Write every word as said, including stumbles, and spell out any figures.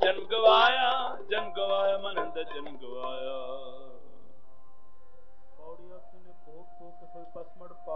जन्म गवाया जन्म गवाया मन अंदर जन्म गवाया। पौड़ी अपने भोग भोग होए पसमड़